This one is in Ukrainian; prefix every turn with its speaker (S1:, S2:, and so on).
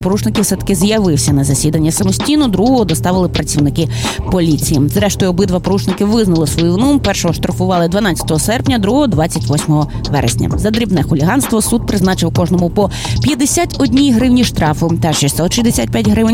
S1: Порушник все-таки з'явився на засіданні самостійно, другого доставили працівники поліції. Зрештою, обидва порушники визнали свою вину. Першого штрафували 12 серпня, другого – 28 вересня. За дрібне хуліганство суд призначив кожному по 51 гривні штрафу та 665 гривень